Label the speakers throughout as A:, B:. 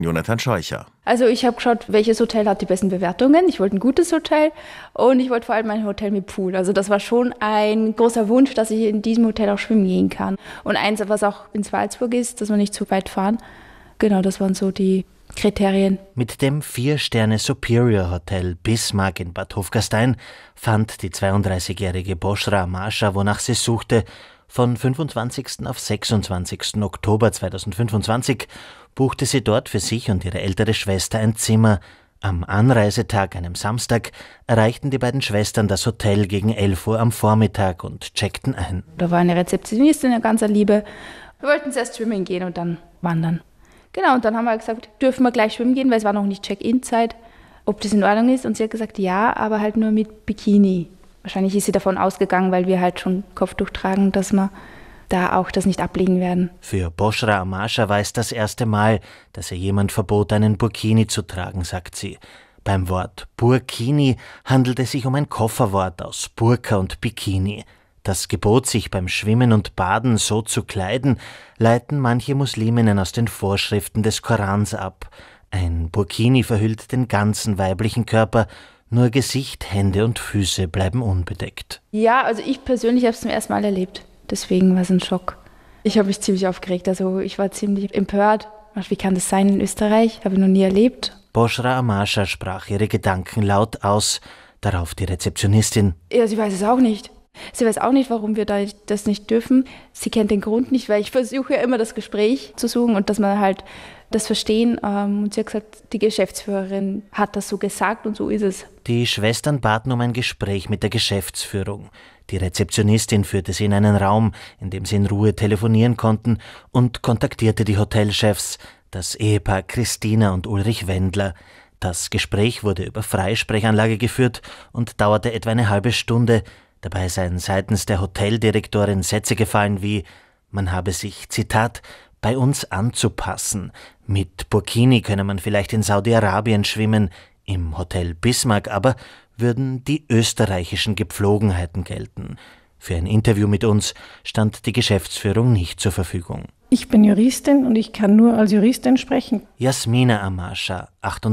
A: Jonathan Scheucher.
B: Also ich habe geschaut, welches Hotel hat die besten Bewertungen. Ich wollte ein gutes Hotel und ich wollte vor allem ein Hotel mit Pool. Also das war schon ein großer Wunsch, dass ich in diesem Hotel auch schwimmen gehen kann. Und eins, was auch in Salzburg ist, dass wir nicht zu weit fahren. Genau, das waren so die Kriterien.
C: Mit dem 4-Sterne Superior Hotel Bismarck in Bad Hofgastein fand die 32-jährige Boshra Amasha, wonach sie suchte. Von 25. auf 26. Oktober 2025 buchte sie dort für sich und ihre ältere Schwester ein Zimmer. Am Anreisetag, einem Samstag, erreichten die beiden Schwestern das Hotel gegen 11 Uhr am Vormittag und checkten ein.
B: Da war eine Rezeptionistin, eine ganze Liebe. Wir wollten zuerst schwimmen gehen und dann wandern. Genau, und dann haben wir gesagt, dürfen wir gleich schwimmen gehen, weil es war noch nicht Check-in-Zeit, ob das in Ordnung ist. Und sie hat gesagt, ja, aber halt nur mit Bikini. Wahrscheinlich ist sie davon ausgegangen, weil wir halt schon Kopftuch tragen, dass wir da auch das nicht ablegen werden.
C: Für Boshra Amasha war es das erste Mal, dass ihr jemand verbot, einen Burkini zu tragen, sagt sie. Beim Wort Burkini handelt es sich um ein Kofferwort aus Burka und Bikini. Das Gebot, sich beim Schwimmen und Baden so zu kleiden, leiten manche Musliminnen aus den Vorschriften des Korans ab. Ein Burkini verhüllt den ganzen weiblichen Körper, nur Gesicht, Hände und Füße bleiben unbedeckt.
B: Ja, also ich persönlich habe es zum ersten Mal erlebt. Deswegen war es ein Schock. Ich habe mich ziemlich aufgeregt, also ich war ziemlich empört. Wie kann das sein in Österreich? Habe ich noch nie erlebt.
C: Boshra Amasha sprach ihre Gedanken laut aus. Darauf die Rezeptionistin.
B: Ja, sie weiß es auch nicht. Sie weiß auch nicht, warum wir das nicht dürfen. Sie kennt den Grund nicht, weil ich versuche ja immer das Gespräch zu suchen und dass man halt das verstehen. Und sie hat gesagt, die Geschäftsführerin hat das so gesagt und so ist es.
C: Die Schwestern baten um ein Gespräch mit der Geschäftsführung. Die Rezeptionistin führte sie in einen Raum, in dem sie in Ruhe telefonieren konnten, und kontaktierte die Hotelchefs, das Ehepaar Christina und Ulrich Wendler. Das Gespräch wurde über Freisprechanlage geführt und dauerte etwa eine halbe Stunde. Dabei seien seitens der Hoteldirektorin Sätze gefallen wie, man habe sich, Zitat, bei uns anzupassen. Mit Burkini könne man vielleicht in Saudi-Arabien schwimmen, im Hotel Bismarck aber würden die österreichischen Gepflogenheiten gelten. Für ein Interview mit uns stand die Geschäftsführung nicht zur Verfügung.
D: Ich bin Juristin und ich kann nur als Juristin sprechen.
C: Jasmina Amasha,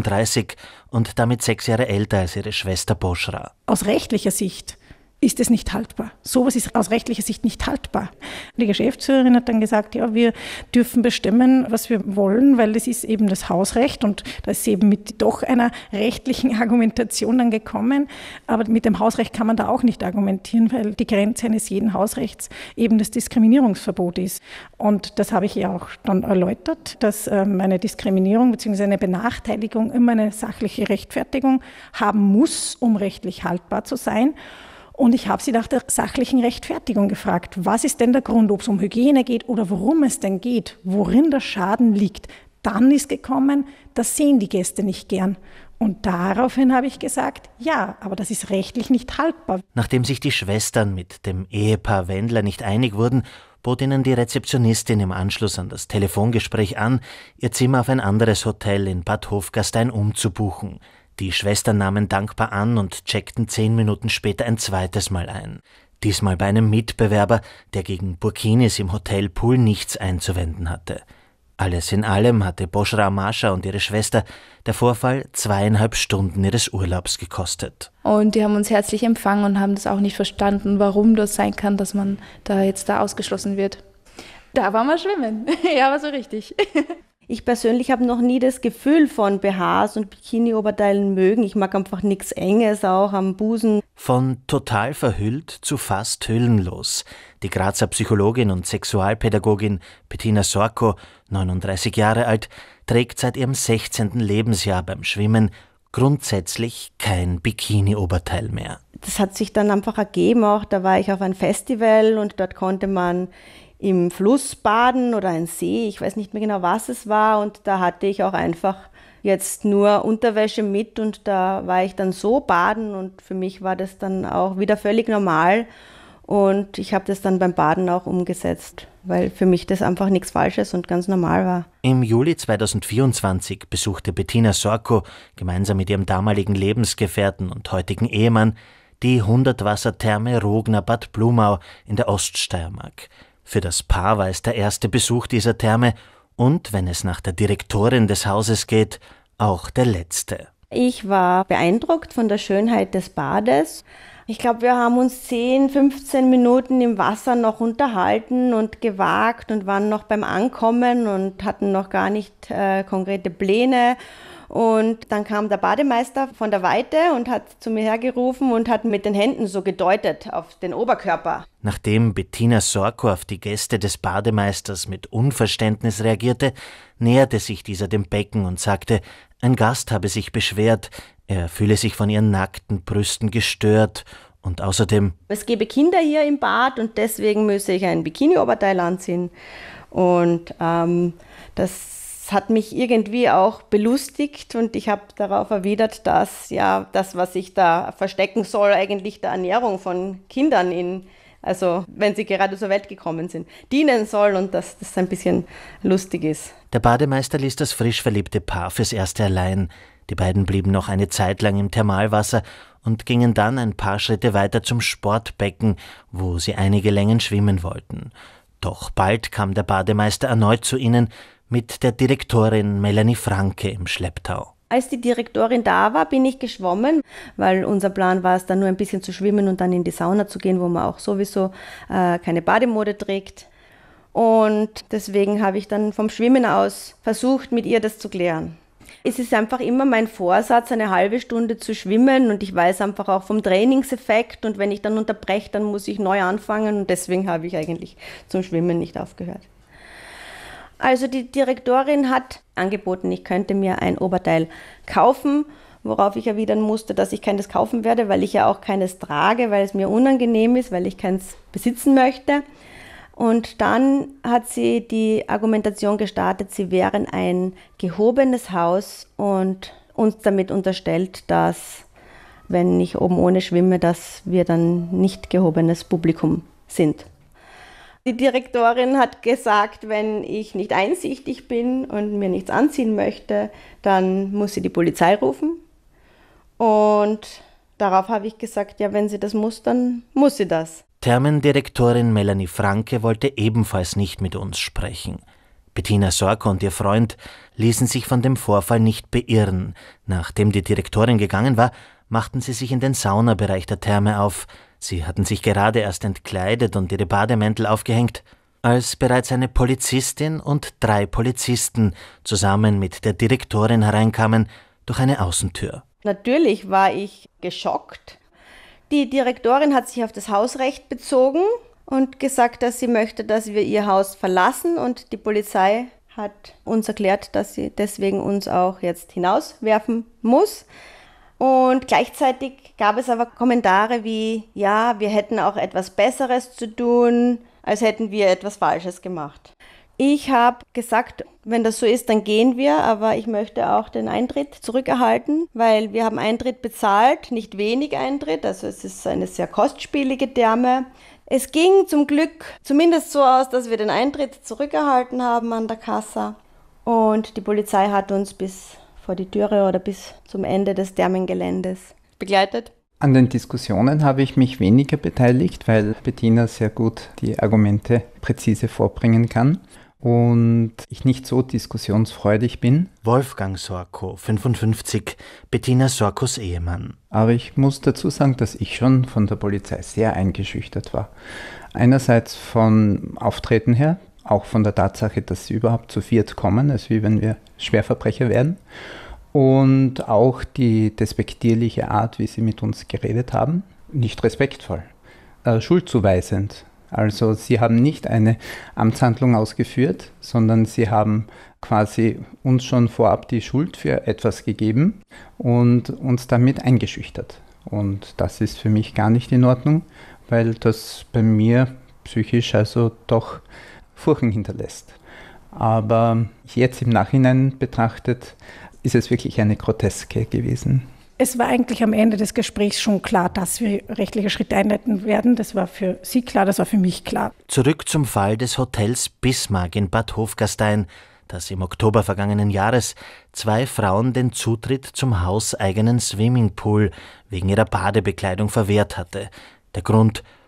C: 38 und damit 6 Jahre älter als ihre Schwester Boshra.
D: Aus rechtlicher Sicht ist es nicht haltbar. Sowas ist aus rechtlicher Sicht nicht haltbar. Die Geschäftsführerin hat dann gesagt, ja, wir dürfen bestimmen, was wir wollen, weil das ist eben das Hausrecht und da ist eben mit doch einer rechtlichen Argumentation dann gekommen. Aber mit dem Hausrecht kann man da auch nicht argumentieren, weil die Grenze eines jeden Hausrechts eben das Diskriminierungsverbot ist. Und das habe ich ja auch dann erläutert, dass eine Diskriminierung bzw. eine Benachteiligung immer eine sachliche Rechtfertigung haben muss, um rechtlich haltbar zu sein. Und ich habe sie nach der sachlichen Rechtfertigung gefragt. Was ist denn der Grund, ob es um Hygiene geht oder worum es denn geht, worin der Schaden liegt? Dann ist gekommen, das sehen die Gäste nicht gern. Und daraufhin habe ich gesagt, ja, aber das ist rechtlich nicht haltbar.
C: Nachdem sich die Schwestern mit dem Ehepaar Wendler nicht einig wurden, bot ihnen die Rezeptionistin im Anschluss an das Telefongespräch an, ihr Zimmer auf ein anderes Hotel in Bad Hofgastein umzubuchen. Die Schwestern nahmen dankbar an und checkten 10 Minuten später ein zweites Mal ein. Diesmal bei einem Mitbewerber, der gegen Burkinis im Hotelpool nichts einzuwenden hatte. Alles in allem hatte Boshra Amasha und ihre Schwester der Vorfall 2,5 Stunden ihres Urlaubs gekostet.
B: Und die haben uns herzlich empfangen und haben das auch nicht verstanden, warum das sein kann, dass man da jetzt ausgeschlossen wird. Da waren wir schwimmen. Ja, war so richtig.
E: Ich persönlich habe noch nie das Gefühl von BHs und Bikini-Oberteilen mögen. Ich mag einfach nichts Enges auch am Busen.
C: Von total verhüllt zu fast hüllenlos. Die Grazer Psychologin und Sexualpädagogin Bettina Sorko, 39 Jahre alt, trägt seit ihrem 16. Lebensjahr beim Schwimmen grundsätzlich kein Bikini-Oberteil mehr.
E: Das hat sich dann einfach ergeben auch. Da war ich auf einem Festival und dort konnte man im Fluss baden oder ein See, ich weiß nicht mehr genau, was es war, und da hatte ich auch einfach jetzt nur Unterwäsche mit und da war ich dann so baden und für mich war das dann auch wieder völlig normal und ich habe das dann beim Baden auch umgesetzt, weil für mich das einfach nichts Falsches und ganz normal war.
C: Im Juli 2024 besuchte Bettina Sorko gemeinsam mit ihrem damaligen Lebensgefährten und heutigen Ehemann die 100-Wasser-Therme Rogner Bad Blumau in der Oststeiermark. Für das Paar war es der erste Besuch dieser Therme und, wenn es nach der Direktorin des Hauses geht, auch der letzte.
E: Ich war beeindruckt von der Schönheit des Bades. Ich glaube, wir haben uns 10, 15 Minuten im Wasser noch unterhalten und gewagt und waren noch beim Ankommen und hatten noch gar nicht konkrete Pläne. Und dann kam der Bademeister von der Weite und hat zu mir hergerufen und hat mit den Händen so gedeutet auf den Oberkörper.
C: Nachdem Bettina Sorko auf die Gäste des Bademeisters mit Unverständnis reagierte, näherte sich dieser dem Becken und sagte, ein Gast habe sich beschwert, er fühle sich von ihren nackten Brüsten gestört und außerdem:
E: Es gebe Kinder hier im Bad und deswegen müsse ich ein Bikini-Oberteil anziehen. Und das hat mich irgendwie auch belustigt und ich habe darauf erwidert, dass ja das, was ich da verstecken soll, eigentlich der Ernährung von Kindern, also wenn sie gerade zur Welt gekommen sind, dienen soll und dass das ein bisschen lustig ist.
C: Der Bademeister ließ das frisch verliebte Paar fürs Erste allein. Die beiden blieben noch eine Zeit lang im Thermalwasser und gingen dann ein paar Schritte weiter zum Sportbecken, wo sie einige Längen schwimmen wollten. Doch bald kam der Bademeister erneut zu ihnen, mit der Direktorin Melanie Franke im Schlepptau.
E: Als die Direktorin da war, bin ich geschwommen, weil unser Plan war es, dann nur ein bisschen zu schwimmen und dann in die Sauna zu gehen, wo man auch sowieso keine Bademode trägt. Und deswegen habe ich dann vom Schwimmen aus versucht, mit ihr das zu klären. Es ist einfach immer mein Vorsatz, eine halbe Stunde zu schwimmen und ich weiß einfach auch vom Trainingseffekt und wenn ich dann unterbreche, dann muss ich neu anfangen und deswegen habe ich eigentlich zum Schwimmen nicht aufgehört. Also die Direktorin hat angeboten, ich könnte mir ein Oberteil kaufen, worauf ich erwidern musste, dass ich keines kaufen werde, weil ich ja auch keines trage, weil es mir unangenehm ist, weil ich keins besitzen möchte. Und dann hat sie die Argumentation gestartet, sie wären ein gehobenes Haus und uns damit unterstellt, dass, wenn ich oben ohne schwimme, dass wir dann nicht gehobenes Publikum sind. Die Direktorin hat gesagt, wenn ich nicht einsichtig bin und mir nichts anziehen möchte, dann muss sie die Polizei rufen. Und darauf habe ich gesagt, ja, wenn sie das muss, dann muss sie das.
C: Thermendirektorin Melanie Franke wollte ebenfalls nicht mit uns sprechen. Bettina Sorko und ihr Freund ließen sich von dem Vorfall nicht beirren. Nachdem die Direktorin gegangen war, machten sie sich in den Saunabereich der Therme auf. Sie hatten sich gerade erst entkleidet und ihre Bademäntel aufgehängt, als bereits eine Polizistin und 3 Polizisten zusammen mit der Direktorin hereinkamen durch eine Außentür.
E: Natürlich war ich geschockt. Die Direktorin hat sich auf das Hausrecht bezogen und gesagt, dass sie möchte, dass wir ihr Haus verlassen und die Polizei hat uns erklärt, dass sie deswegen uns auch jetzt hinauswerfen muss. Und gleichzeitig gab es aber Kommentare wie, ja, wir hätten auch etwas Besseres zu tun, als hätten wir etwas Falsches gemacht. Ich habe gesagt, wenn das so ist, dann gehen wir, aber ich möchte auch den Eintritt zurückerhalten, weil wir haben Eintritt bezahlt, nicht wenig Eintritt, also es ist eine sehr kostspielige Therme. Es ging zum Glück zumindest so aus, dass wir den Eintritt zurückerhalten haben an der Kassa und die Polizei hat uns bis vor die Türe oder bis zum Ende des Thermengeländes begleitet.
A: An den Diskussionen habe ich mich weniger beteiligt, weil Bettina sehr gut die Argumente präzise vorbringen kann und ich nicht so diskussionsfreudig bin.
C: Wolfgang Sorko, 55, Bettina Sorkos Ehemann.
A: Aber ich muss dazu sagen, dass ich schon von der Polizei sehr eingeschüchtert war. Einerseits vom Auftreten her, auch von der Tatsache, dass sie überhaupt zu viert kommen, als wie wenn wir Schwerverbrecher wären. Und auch die despektierliche Art, wie sie mit uns geredet haben, nicht respektvoll, schuldzuweisend. Also sie haben nicht eine Amtshandlung ausgeführt, sondern sie haben quasi uns schon vorab die Schuld für etwas gegeben und uns damit eingeschüchtert. Und das ist für mich gar nicht in Ordnung, weil das bei mir psychisch also doch Furchen hinterlässt. Aber jetzt im Nachhinein betrachtet, ist es wirklich eine Groteske gewesen.
D: Es war eigentlich am Ende des Gesprächs schon klar, dass wir rechtliche Schritte einleiten werden. Das war für Sie klar, das war für mich klar.
C: Zurück zum Fall des Hotels Bismarck in Bad Hofgastein, das im Oktober vergangenen Jahres 2 Frauen den Zutritt zum hauseigenen Swimmingpool wegen ihrer Badebekleidung verwehrt hatte. Der Grund: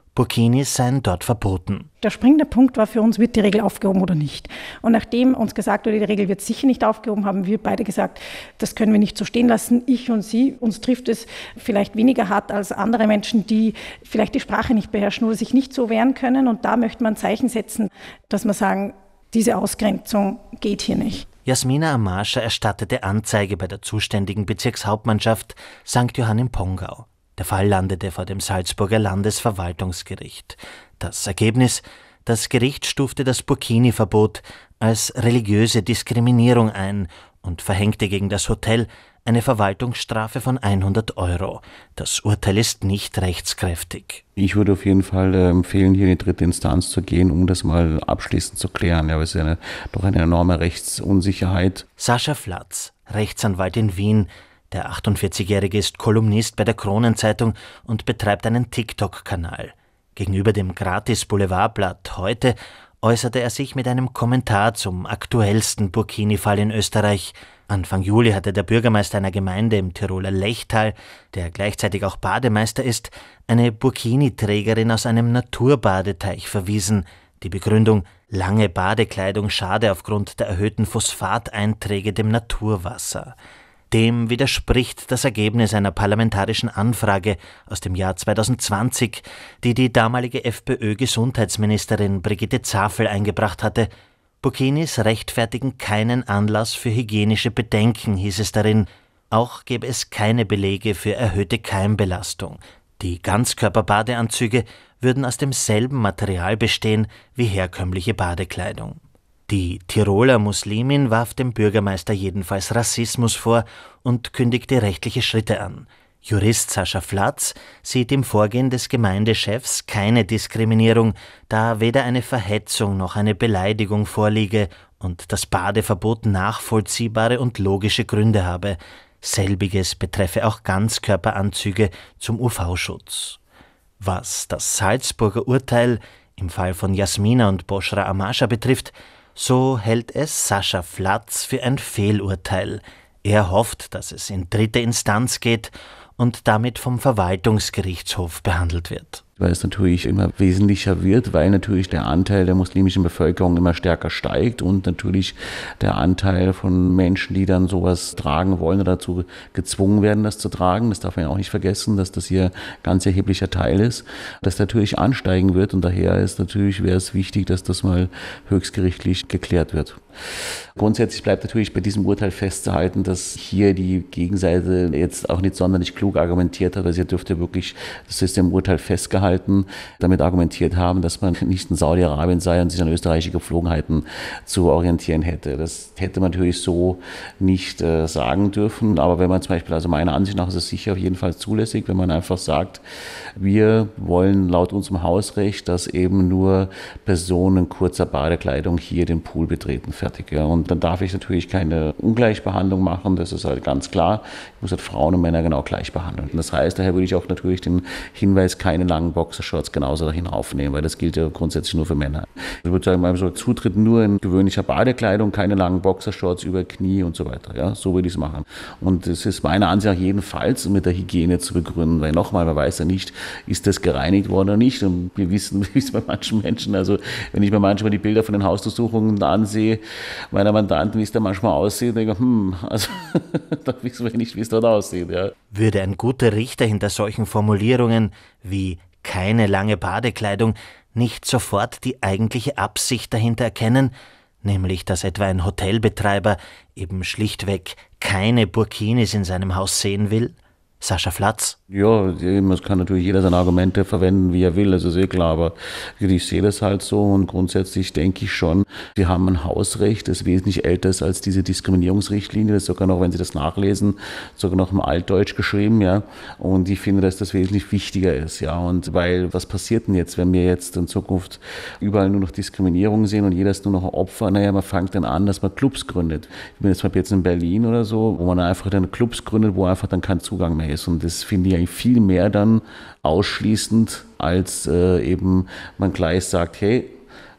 C: Burkinis seien dort verboten.
D: Der springende Punkt war für uns, wird die Regel aufgehoben oder nicht? Und nachdem uns gesagt wurde, die Regel wird sicher nicht aufgehoben, haben wir beide gesagt, das können wir nicht so stehen lassen, ich und sie. Uns trifft es vielleicht weniger hart als andere Menschen, die vielleicht die Sprache nicht beherrschen oder sich nicht so wehren können. Und da möchte man ein Zeichen setzen, dass wir sagen, diese Ausgrenzung geht hier nicht.
C: Jasmina Amascha erstattete Anzeige bei der zuständigen Bezirkshauptmannschaft St. Johann im Pongau. Der Fall landete vor dem Salzburger Landesverwaltungsgericht. Das Ergebnis: Das Gericht stufte das Burkini-Verbot als religiöse Diskriminierung ein und verhängte gegen das Hotel eine Verwaltungsstrafe von 100 €. Das Urteil ist nicht rechtskräftig.
F: Ich würde auf jeden Fall empfehlen, hier in die 3. Instanz zu gehen, um das mal abschließend zu klären. Ja, es ist doch eine enorme Rechtsunsicherheit.
C: Sascha Flatz, Rechtsanwalt in Wien. Der 48-Jährige ist Kolumnist bei der Kronenzeitung und betreibt einen TikTok-Kanal. Gegenüber dem Gratis-Boulevardblatt Heute äußerte er sich mit einem Kommentar zum aktuellsten Burkini-Fall in Österreich. Anfang Juli hatte der Bürgermeister einer Gemeinde im Tiroler Lechtal, der gleichzeitig auch Bademeister ist, eine Burkini-Trägerin aus einem Naturbadeteich verwiesen. Die Begründung: lange Badekleidung schade aufgrund der erhöhten Phosphateinträge dem Naturwasser. Dem widerspricht das Ergebnis einer parlamentarischen Anfrage aus dem Jahr 2020, die die damalige FPÖ-Gesundheitsministerin Brigitte Zafel eingebracht hatte. Burkinis rechtfertigen keinen Anlass für hygienische Bedenken, hieß es darin. Auch gäbe es keine Belege für erhöhte Keimbelastung. Die Ganzkörperbadeanzüge würden aus demselben Material bestehen wie herkömmliche Badekleidung. Die Tiroler Muslimin warf dem Bürgermeister jedenfalls Rassismus vor und kündigte rechtliche Schritte an. Jurist Sascha Flatz sieht im Vorgehen des Gemeindechefs keine Diskriminierung, da weder eine Verhetzung noch eine Beleidigung vorliege und das Badeverbot nachvollziehbare und logische Gründe habe. Selbiges betreffe auch Ganzkörperanzüge zum UV-Schutz. Was das Salzburger Urteil im Fall von Jasmina und Boshra Amascha betrifft, so hält es Sascha Flatz für ein Fehlurteil. Er hofft, dass es in 3. Instanz geht und damit vom Verwaltungsgerichtshof behandelt wird.
F: Weil es natürlich immer wesentlicher wird, weil natürlich der Anteil der muslimischen Bevölkerung immer stärker steigt und natürlich der Anteil von Menschen, die dann sowas tragen wollen oder dazu gezwungen werden, das zu tragen. Das darf man ja auch nicht vergessen, dass das hier ein ganz erheblicher Teil ist, dass natürlich ansteigen wird und daher wäre es wichtig, dass das mal höchstgerichtlich geklärt wird. Grundsätzlich bleibt natürlich bei diesem Urteil festzuhalten, dass hier die Gegenseite jetzt auch nicht sonderlich klug argumentiert hat, weil sie dürfte wirklich, das ist im Urteil festgehalten, damit argumentiert haben, dass man nicht in Saudi-Arabien sei und sich an österreichische Gepflogenheiten zu orientieren hätte. Das hätte man natürlich so nicht sagen dürfen, aber wenn man zum Beispiel, also meiner Ansicht nach ist es sicher auf jeden Fall zulässig, wenn man einfach sagt, wir wollen laut unserem Hausrecht, dass eben nur Personen in kurzer Badekleidung hier den Pool betreten. Fertig. Ja. Und dann darf ich natürlich keine Ungleichbehandlung machen, das ist halt ganz klar. Ich muss halt Frauen und Männer genau gleich behandeln. Und das heißt, daher würde ich auch natürlich den Hinweis, keine langen Boxershorts genauso dahin aufnehmen, weil das gilt ja grundsätzlich nur für Männer. Ich würde sagen, beim Zutritt nur in gewöhnlicher Badekleidung, keine langen Boxershorts über Knie und so weiter. Ja. So würde ich es machen. Und es ist meiner Ansicht nach jedenfalls mit der Hygiene zu begründen, weil nochmal, man weiß ja nicht, ist das gereinigt worden oder nicht. Und wir wissen, wie es bei manchen Menschen, also wenn ich mir manchmal die Bilder von den Hausdurchsuchungen ansehe, meiner Mandanten, wie es da manchmal aussieht, denke ich, also da wissen wir nicht, wie es dort aussieht. Ja.
C: Würde ein guter Richter hinter solchen Formulierungen wie keine lange Badekleidung nicht sofort die eigentliche Absicht dahinter erkennen, nämlich dass etwa ein Hotelbetreiber eben schlichtweg keine Burkinis in seinem Haus sehen will? Sascha Flatz?
F: Ja, es kann natürlich jeder seine Argumente verwenden, wie er will, das ist eh klar, aber ich sehe das halt so und grundsätzlich denke ich schon, wir haben ein Hausrecht, das wesentlich älter ist als diese Diskriminierungsrichtlinie, das ist sogar noch, wenn Sie das nachlesen, sogar noch im Altdeutsch geschrieben, ja, und ich finde, dass das wesentlich wichtiger ist, ja, und weil, was passiert denn jetzt, wenn wir jetzt in Zukunft überall nur noch Diskriminierung sehen und jeder ist nur noch ein Opfer, naja, man fängt dann an, dass man Clubs gründet. Ich bin jetzt in Berlin oder so, wo man einfach dann Clubs gründet, wo einfach dann kein Zugang mehr ist. Und das finde ich eigentlich viel mehr dann ausschließend, als eben man gleich sagt, hey,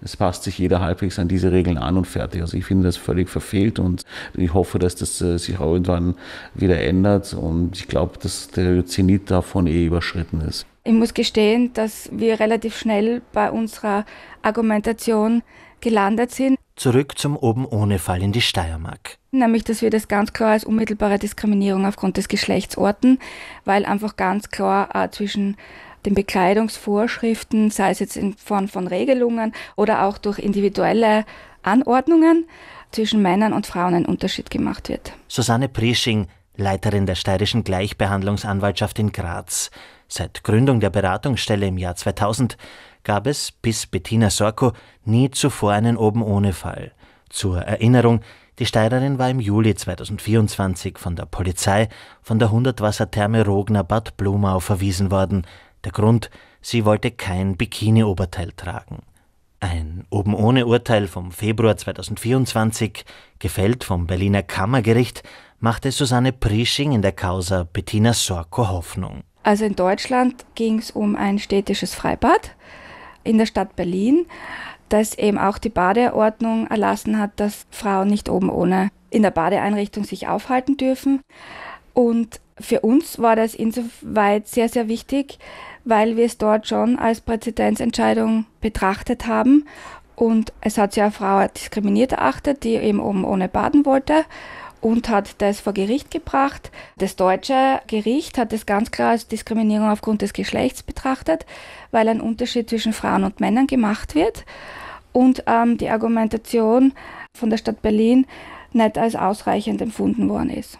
F: es passt sich jeder halbwegs an diese Regeln an und fertig. Also ich finde das völlig verfehlt und ich hoffe, dass das sich auch irgendwann wieder ändert und ich glaube, dass der Zenit davon überschritten ist.
B: Ich muss gestehen, dass wir relativ schnell bei unserer Argumentation gelandet sind.
C: Zurück zum Oben-ohne-Fall in die Steiermark.
B: Nämlich, dass wir das ganz klar als unmittelbare Diskriminierung aufgrund des Geschlechts orten, weil einfach ganz klar zwischen den Bekleidungsvorschriften, sei es jetzt in Form von Regelungen oder auch durch individuelle Anordnungen, zwischen Männern und Frauen ein Unterschied gemacht wird.
C: Susanne Priesching, Leiterin der Steirischen Gleichbehandlungsanwaltschaft in Graz. Seit Gründung der Beratungsstelle im Jahr 2000 gab es bis Bettina Sorko nie zuvor einen Oben-ohne-Fall. Zur Erinnerung, die Steirerin war im Juli 2024 von der Polizei von der Hundertwassertherme Rogner Bad Blumau verwiesen worden. Der Grund, sie wollte kein Bikini-Oberteil tragen. Ein Oben-ohne-Urteil vom Februar 2024, gefällt vom Berliner Kammergericht, machte Susanne Priesching in der Causa Bettina Sorko Hoffnung.
B: Also in Deutschland ging es um ein städtisches Freibad in der Stadt Berlin, das eben auch die Badeordnung erlassen hat, dass Frauen nicht oben ohne in der Badeeinrichtung sich aufhalten dürfen. Und für uns war das insoweit sehr, sehr wichtig, weil wir es dort schon als Präzedenzentscheidung betrachtet haben. Und es hat sich eine Frau diskriminiert erachtet, die eben oben ohne baden wollte und hat das vor Gericht gebracht. Das deutsche Gericht hat das ganz klar als Diskriminierung aufgrund des Geschlechts betrachtet, weil ein Unterschied zwischen Frauen und Männern gemacht wird und die Argumentation von der Stadt Berlin nicht als ausreichend empfunden worden ist.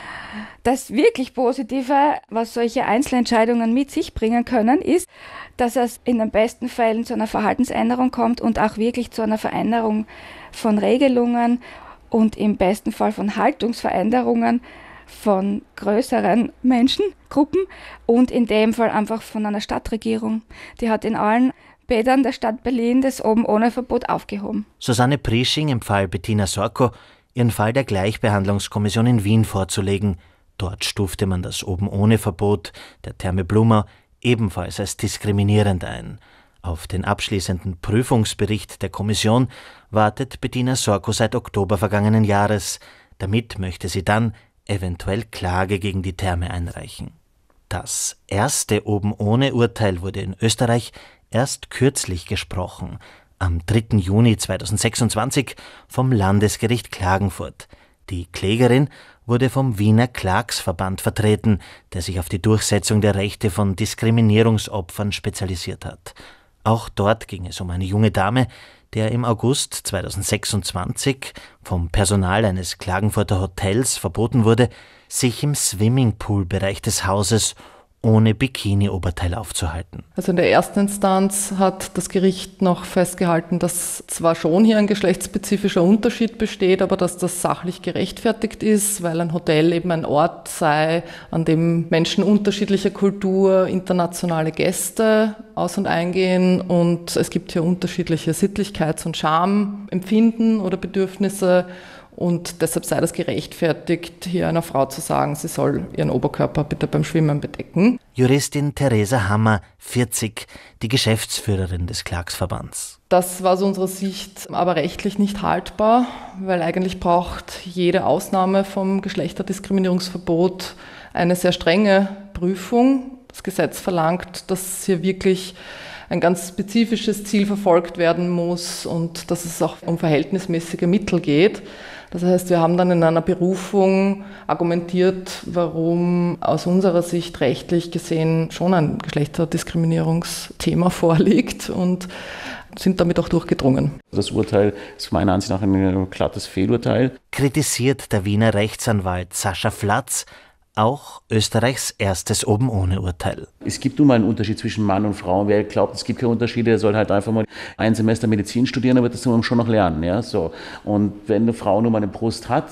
B: Das wirklich Positive, was solche Einzelentscheidungen mit sich bringen können, ist, dass es in den besten Fällen zu einer Verhaltensänderung kommt und auch wirklich zu einer Veränderung von Regelungen und im besten Fall von Haltungsveränderungen von größeren Menschengruppen und in dem Fall einfach von einer Stadtregierung. Die hat in allen Bädern der Stadt Berlin das Oben-ohne-Verbot aufgehoben.
C: Susanne Priesching empfahl Bettina Sorko, ihren Fall der Gleichbehandlungskommission in Wien vorzulegen. Dort stufte man das Oben-ohne-Verbot der Therme Blumau ebenfalls als diskriminierend ein. Auf den abschließenden Prüfungsbericht der Kommission wartet Bettina Sorko seit Oktober vergangenen Jahres. Damit möchte sie dann eventuell Klage gegen die Therme einreichen. Das erste Oben-ohne-Urteil wurde in Österreich erst kürzlich gesprochen, am 3. Juni 2026 vom Landesgericht Klagenfurt. Die Klägerin wurde vom Wiener Klagsverband vertreten, der sich auf die Durchsetzung der Rechte von Diskriminierungsopfern spezialisiert hat. Auch dort ging es um eine junge Dame, der im August 2026 vom Personal eines Klagenfurter Hotels verboten wurde, sich im Swimmingpool-Bereich des Hauses ohne Bikini-Oberteil aufzuhalten.
G: Also in der ersten Instanz hat das Gericht noch festgehalten, dass zwar schon hier ein geschlechtsspezifischer Unterschied besteht, aber dass das sachlich gerechtfertigt ist, weil ein Hotel eben ein Ort sei, an dem Menschen unterschiedlicher Kultur, internationale Gäste aus- und eingehen und es gibt hier unterschiedliche Sittlichkeits- und Schamempfinden oder Bedürfnisse. Und deshalb sei das gerechtfertigt, hier einer Frau zu sagen, sie soll ihren Oberkörper bitte beim Schwimmen bedecken.
C: Juristin Theresa Hammer, 40, die Geschäftsführerin des Klagsverbands.
G: Das war aus unserer Sicht aber rechtlich nicht haltbar, weil eigentlich braucht jede Ausnahme vom Geschlechterdiskriminierungsverbot eine sehr strenge Prüfung. Das Gesetz verlangt, dass hier wirklich ein ganz spezifisches Ziel verfolgt werden muss und dass es auch um verhältnismäßige Mittel geht. Das heißt, wir haben dann in einer Berufung argumentiert, warum aus unserer Sicht rechtlich gesehen schon ein Geschlechterdiskriminierungsthema vorliegt und sind damit auch durchgedrungen.
F: Das Urteil ist meiner Ansicht nach ein glattes Fehlurteil.
C: Kritisiert der Wiener Rechtsanwalt Sascha Flatz auch Österreichs erstes Oben-ohne-Urteil.
F: Es gibt nun mal einen Unterschied zwischen Mann und Frau. Wer glaubt, es gibt keine Unterschiede, der soll halt einfach mal ein Semester Medizin studieren, aber das muss man schon noch lernen. Ja? So. Und wenn eine Frau nun mal eine Brust hat,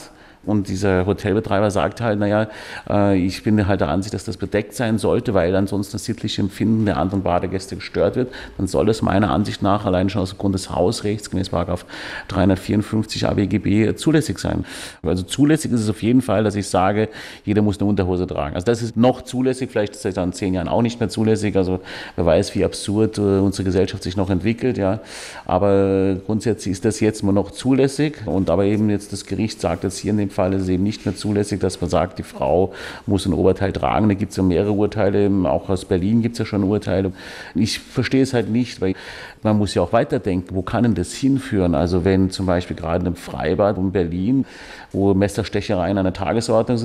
F: Und dieser Hotelbetreiber sagt halt, naja, ich bin halt der Ansicht, dass das bedeckt sein sollte, weil ansonsten das sittliche Empfinden der anderen Badegäste gestört wird. Dann soll es meiner Ansicht nach allein schon aus Grund des Hausrechts gemäß § 354 ABGB zulässig sein. Also zulässig ist es auf jeden Fall, dass ich sage, jeder muss eine Unterhose tragen. Also das ist noch zulässig, vielleicht ist das dann in 10 Jahren auch nicht mehr zulässig. Also wer weiß, wie absurd unsere Gesellschaft sich noch entwickelt. Ja. Aber grundsätzlich ist das jetzt nur noch zulässig. Und aber eben jetzt das Gericht sagt jetzt hier in dem Fall, ist es eben nicht mehr zulässig, dass man sagt, die Frau muss ein Oberteil tragen. Da gibt es ja mehrere Urteile, auch aus Berlin gibt es ja schon Urteile. Ich verstehe es halt nicht, weil man muss ja auch weiterdenken, wo kann denn das hinführen? Also wenn zum Beispiel gerade im Freibad in Berlin, wo Messerstechereien an der Tagesordnung sind,